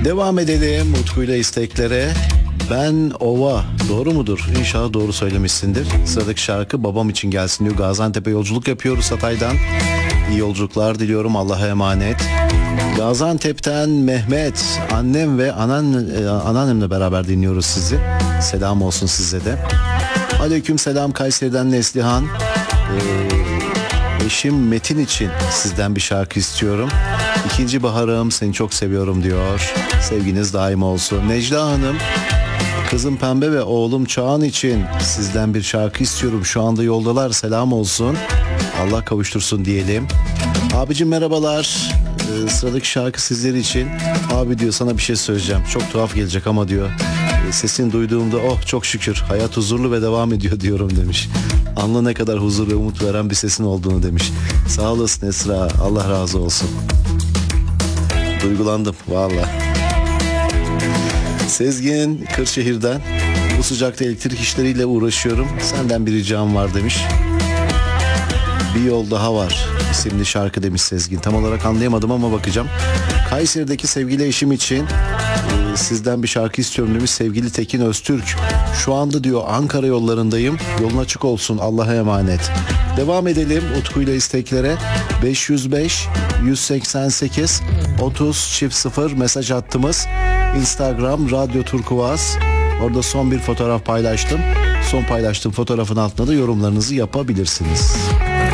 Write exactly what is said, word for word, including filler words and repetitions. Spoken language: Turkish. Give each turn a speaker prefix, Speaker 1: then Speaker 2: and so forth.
Speaker 1: Devam edelim Utku'yla isteklere. Ben Ova, doğru mudur? İnşallah doğru söylemişsindir. Sıradaki şarkı babam için gelsin diyor. Gaziantep'e yolculuk yapıyoruz Hatay'dan. İyi yolculuklar diliyorum, Allah'a emanet. Gaziantep'ten Mehmet, annem ve anan, e, anneannemle beraber dinliyoruz sizi. Selam olsun size de. Aleyküm selam Kayseri'den Neslihan. Ee, eşim Metin için sizden bir şarkı istiyorum. İkinci baharım, seni çok seviyorum diyor. Sevginiz daim olsun. Necla Hanım, kızım Pembe ve oğlum Çağan için sizden bir şarkı istiyorum. Şu anda yoldalar, selam olsun. Allah kavuştursun diyelim. Abicim merhabalar. Ee, sıradaki şarkı sizler için. Abi diyor, sana bir şey söyleyeceğim. Çok tuhaf gelecek ama diyor, sesini duyduğumda oh çok şükür hayat huzurlu ve devam ediyor diyorum demiş. Anla ne kadar huzur ve umut veren bir sesin olduğunu demiş. Sağ olasın Esra, Allah razı olsun. Duygulandım valla. Sezgin Kırşehir'den, bu sıcakta elektrik işleriyle uğraşıyorum, senden bir ricam var demiş. Bir yol daha var isimli şarkı demiş Sezgin. Tam olarak anlayamadım ama bakacağım. Kayseri'deki sevgili eşim için e, sizden bir şarkı istiyorum demiş sevgili Tekin Öztürk. Şu anda diyor Ankara yollarındayım. Yolun açık olsun, Allah'a emanet. Devam edelim Utku'yla isteklere. beş yüz beş yüz seksen sekiz otuz çift sıfır mesaj hattımız. Instagram Radyo Turkuaz. Orada son bir fotoğraf paylaştım. Son paylaştığım fotoğrafın altına da yorumlarınızı yapabilirsiniz.